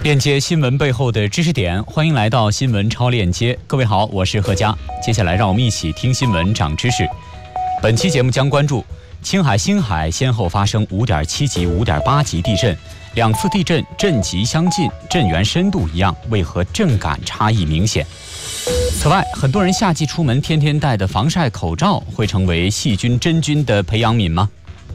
链接新闻背后的知识点，欢迎来到新闻超链接。各位好，我是何佳。接下来让我们一起听新闻长知识。本期节目将关注青海、星海先后发生5.7级、5.8级地震，2次地震震级相近，震源深度一样，为何震感差异明显？此外，很多人夏季出门天天戴的防晒口罩会成为细菌真菌的培养皿吗？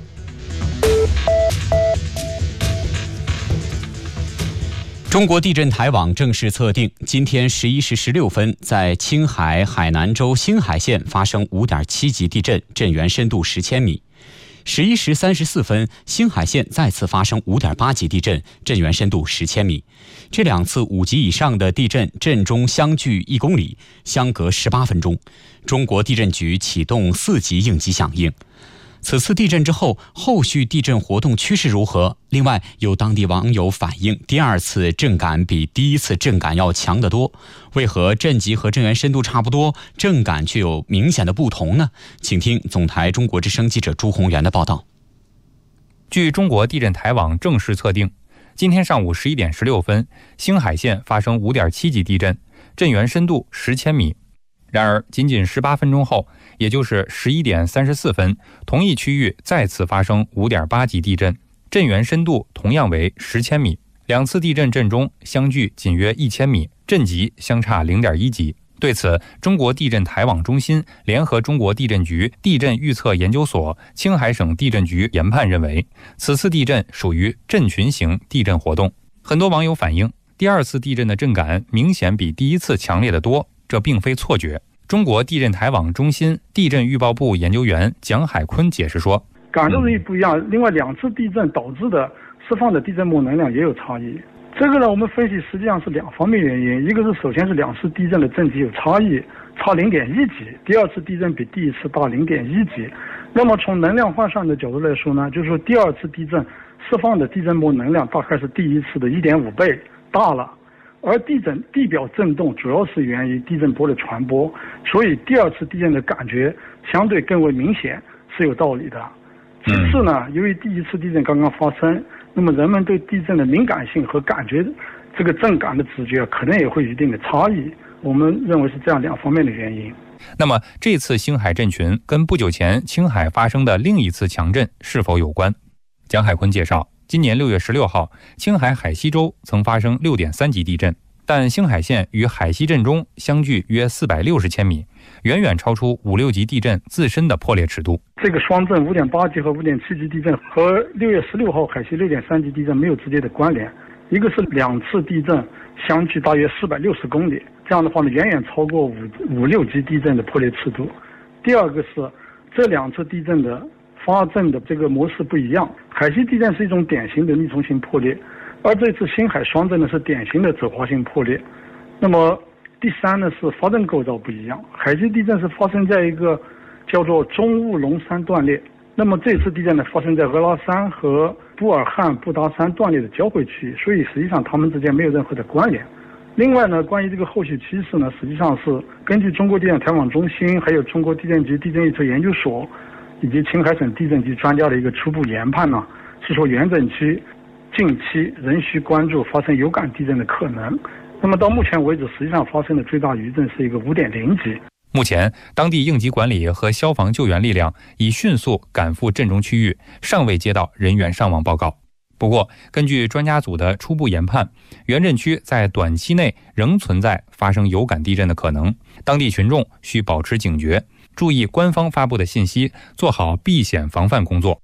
中国地震台网正式测定，今天11时16分，在青海海南州星海县发生5.7级地震，震源深度10千米。11时34分，星海县再次发生5.8级地震，震源深度10千米。这2次5级以上的地震，震中相距1公里，相隔18分钟。中国地震局启动4级应急响应。此次地震之后，后续地震活动趋势如何？另外，有当地网友反映，第2次震感比第1次震感要强得多。为何震级和震源深度差不多，震感却有明显的不同呢？请听总台中国之声记者朱宏元的报道。 据中国地震台网正式测定，今天上午11点16分，星海县发生5.7级地震，震源深度10千米。然而，仅仅18分钟后，也就是11点34分，同一区域再次发生5.8级地震，震源深度同样为10千米。2次地震震中相距仅约1000米，震级相差0.1级。对此，中国地震台网中心联合中国地震局地震预测研究所、青海省地震局研判认为，此次地震属于震群型地震活动。很多网友反映，第2次地震的震感明显比第1次强烈得多，这并非错觉。中国地震台网中心地震预报部研究员蒋海坤解释说， 感受力不一样，另外2次地震导致的释放的地震波能量也有差异。这个呢，我们分析实际上是2方面原因，一个是首先是2次地震的震级有差异，差0.1级，第2次地震比第1次大0.1级。那么从能量换算的角度来说呢，就是说第2次地震释放的地震波能量大概是第1次的1.5倍大了。而地表震动主要是源于地震波的传播，所以第2次地震的感觉相对更为明显，是有道理的。其次呢，由于第1次地震刚刚发生，那么人们对地震的敏感性和感觉这个震感的直觉可能也会有一定的差异。我们认为是这样2方面的原因。 那么这次星海震群跟不久前青海发生的另一次强震是否有关？蒋海坤介绍，今年6月16号，青海海西州曾发生6.3级地震，但星海县与海西震中相距约460千米，远远超出5、6级地震自身的破裂尺度。 这个双震5.8级和5.7级地震和6月16号海西6.3级地震没有直接的关联，一个是2次地震相距大约460公里，这样的话呢，远远超过5、6级地震的破裂尺度。第二个是这2次地震的发震的这个模式不一样，海西地震是一种典型的逆冲性破裂，而这次星海双震呢是典型的走滑性破裂。那么第3呢是发震构造不一样，海西地震是发生在一个叫做中乌龙山断裂，那么这次地震呢发生在俄拉山和布尔汉布达山断裂的交汇区域，所以实际上它们之间没有任何的关联。另外呢，关于这个后续趋势呢，实际上是根据中国地震台网中心还有中国地震局地震预测研究所以及青海省地震局专家的一个初步研判呢，是说原震区近期仍需关注发生有感地震的可能。那么到目前为止，实际上发生的最大余震是一个5.0级。 目前，当地应急管理和消防救援力量已迅速赶赴震中区域，尚未接到人员伤亡报告。不过，根据专家组的初步研判，原震区在短期内仍存在发生有感地震的可能，当地群众需保持警觉，注意官方发布的信息，做好避险防范工作。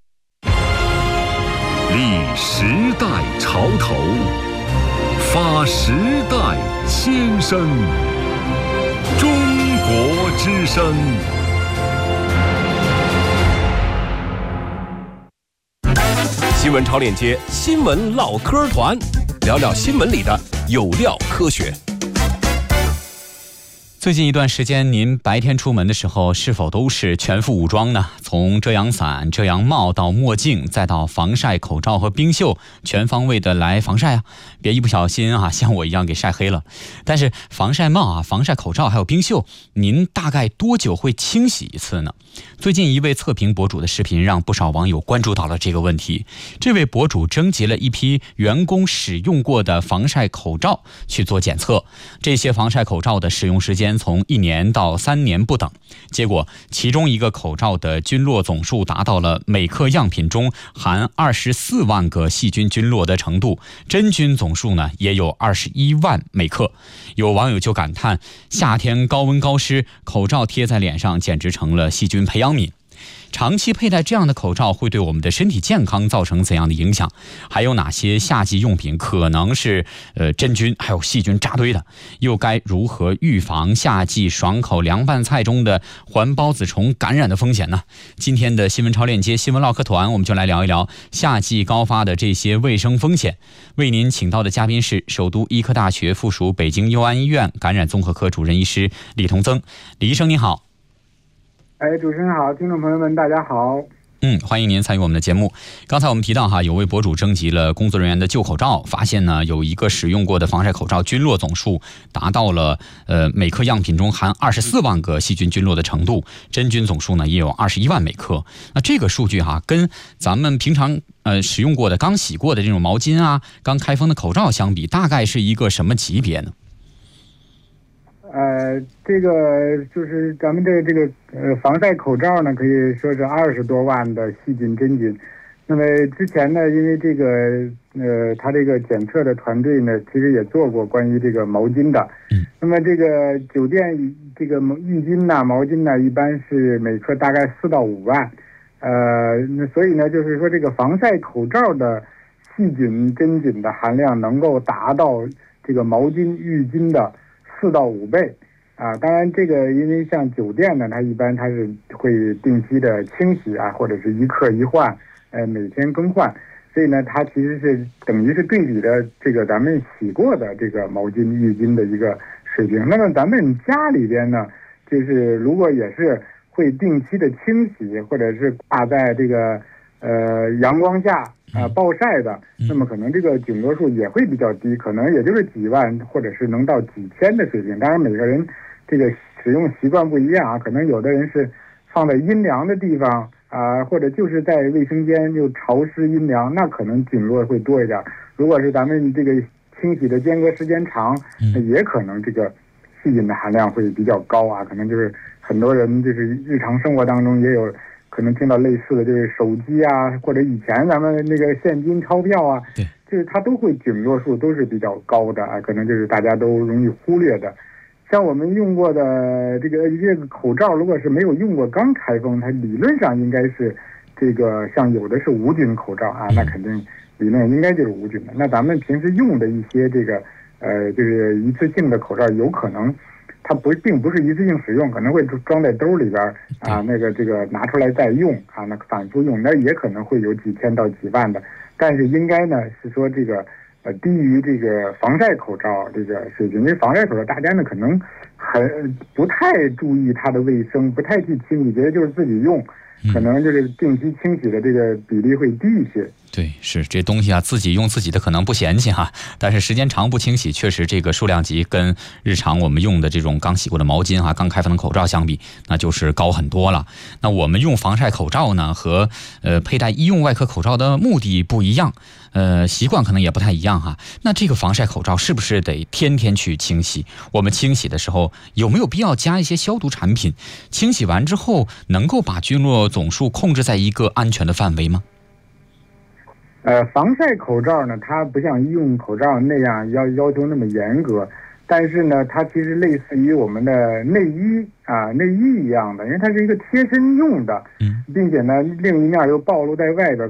立时代潮头，发时代先声，中国之声。新闻超链接，新闻唠嗑团，聊聊新闻里的有料科学。 最近一段时间，您白天出门的时候是否都是全副武装呢？从遮阳伞、遮阳帽到墨镜，再到防晒口罩和冰袖，全方位的来防晒啊！别一不小心像我一样给晒黑了。但是防晒帽防晒口罩还有冰袖，您大概多久会清洗一次呢？最近一位测评博主的视频让不少网友关注到了这个问题。这位博主征集了一批员工使用过的防晒口罩去做检测，这些防晒口罩的使用时间从1年到3年不等。结果其中一个口罩的菌落总数达到了每克样品中含24万个细菌菌落的程度，真菌总数呢也有21万每克。有网友就感叹，夏天高温高湿，口罩贴在脸上简直成了细菌培养皿。长期佩戴这样的口罩会对我们的身体健康造成怎样的影响？还有哪些夏季用品可能是真菌还有细菌扎堆的？又该如何预防夏季爽口凉拌菜中的环孢子虫感染的风险呢？今天的新闻超链接新闻唠嗑团，我们就来聊一聊夏季高发的这些卫生风险。为您请到的嘉宾是首都医科大学附属北京佑安医院感染综合科主任医师李同增。李医生您好。 主持人好，听众朋友们大家好。 欢迎您参与我们的节目。刚才我们提到有位博主征集了工作人员的旧口罩，发现呢有一个使用过的防晒口罩菌落总数达到了每克样品中含24万个细菌菌落的程度，真菌总数呢也有21万每克。那这个数据跟咱们平常使用过的刚洗过的这种毛巾刚开封的口罩相比，大概是一个什么级别呢？ 这个就是咱们这个防晒口罩呢，可以说是20多万的细菌真菌。那么之前呢，因为这个他这个检测的团队呢，其实也做过关于这个毛巾的。那么这个酒店这个浴巾毛巾一般是每克大概4到5万。那所以呢，就是说这个防晒口罩的细菌真菌的含量能够达到这个毛巾浴巾的4到5倍。当然这个因为像酒店呢，它一般它是会定期的清洗或者是一克一换，每天更换，所以呢它其实是等于是对比的这个咱们洗过的这个毛巾浴巾的一个水平。那么咱们家里边呢，就是如果也是会定期的清洗，或者是挂在这个阳光下暴晒的，那么可能这个菌落数也会比较低，可能也就是几万或者是能到几千的水平。当然每个人这个使用习惯不一样可能有的人是放在阴凉的地方或者就是在卫生间又潮湿阴凉，那可能菌落会多一点。如果是咱们这个清洗的间隔时间长，也可能这个细菌的含量会比较高可能就是很多人就是日常生活当中也有可能听到类似的，就是手机或者以前咱们那个现金钞票对， 就是它都会菌落数都是比较高的可能就是大家都容易忽略的。像我们用过的这个口罩，如果是没有用过刚开封，它理论上应该是这个像有的是无菌口罩那肯定理论应该就是无菌的。那咱们平时用的一些这个就是一次性的口罩，有可能它并不是一次性使用，可能会装在兜里边那个这个拿出来再用那反复用，那也可能会有几千到几万的。但是应该呢是说这个低于这个防晒口罩这个水平，因为防晒口罩大家呢可能不太注意它的卫生，不太去清洗，觉得就是自己用，可能就是定期清洗的这个比例会低一些。 对，是这东西自己用自己的可能不嫌弃但是时间长不清洗，确实这个数量级跟日常我们用的这种刚洗过的毛巾刚开封的口罩相比，那就是高很多了。那我们用防晒口罩呢，和佩戴医用外科口罩的目的不一样，习惯可能也不太一样那这个防晒口罩是不是得天天去清洗？我们清洗的时候有没有必要加一些消毒产品？清洗完之后能够把菌落总数控制在一个安全的范围吗？ 防晒口罩呢，它不像医用口罩那样要求那么严格，但是呢，它其实类似于我们的内衣一样的，因为它是一个贴身用的，并且呢，另一面又暴露在外边，